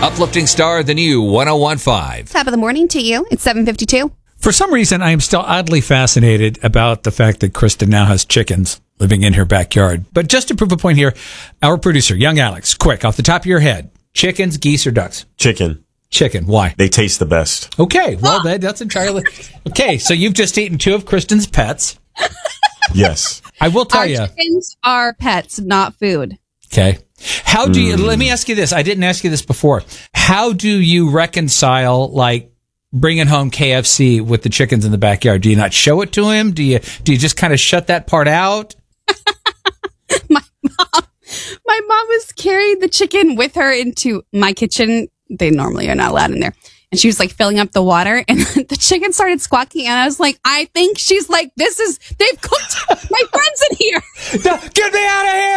Uplifting Star, the new 101.5. Top of the morning to you. It's 7:52. For some reason, I am still oddly fascinated about the fact that Kristen now has chickens living in her backyard. But just to prove a point here, our producer, young Alex, quick, off the top of your head, chickens, geese, or ducks? Chicken. Chicken. Why? They taste the best. Okay. Well, that's entirely... Okay, so you've just eaten two of Kristen's pets. Yes. I will tell Our you. chickens are pets, not food. Okay. How do you... Let me ask you this. I didn't ask you this before. How do you reconcile, like, bringing home KFC with the chickens in the backyard? Do you not show it to him? Do you just kind of shut that part out? My mom was carrying the chicken with her into my kitchen. They normally are not allowed in there. And she was like filling up the water, and the chicken started squawking. And I was like, I think she's like, they've cooked my friends in here. No, get me out of here!